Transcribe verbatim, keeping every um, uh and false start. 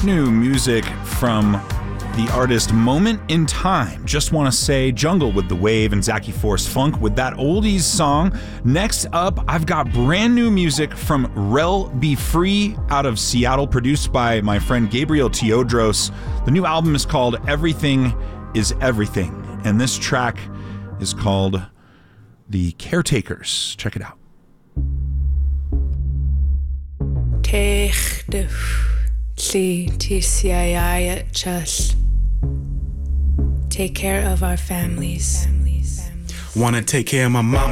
new music from the artist Moment in Time. Just Want to Say, Jungle with The Wave, and Zachy Force Funk with that oldies song. Next up, I've got brand new music from Rel Be Free out of Seattle, produced by my friend Gabriel Teodros. The new album is called Everything is Everything, and this track is called The Caretakers. Check it out. Take the T C I I just take care of our families. Wanna take care of my mama.